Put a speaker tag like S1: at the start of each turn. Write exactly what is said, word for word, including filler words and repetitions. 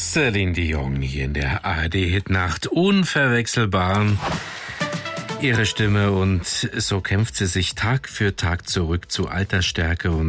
S1: Celine Dion hier in der A R D-Hitnacht. Unverwechselbar. Ihre Stimme, und so kämpft sie sich Tag für Tag zurück zu alter Stärke und